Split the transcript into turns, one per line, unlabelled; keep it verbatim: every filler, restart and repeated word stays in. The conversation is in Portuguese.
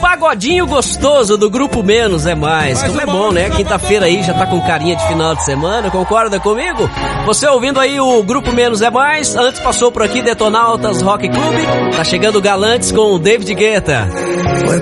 pagodinho gostoso do Grupo Menos é Mais. Como é bom, né? Quinta-feira aí já tá com carinha de final de semana, concorda comigo? Você ouvindo aí o Grupo Menos é Mais, antes passou por aqui Detonautas Rock Club, tá chegando Galantes com o David Guetta.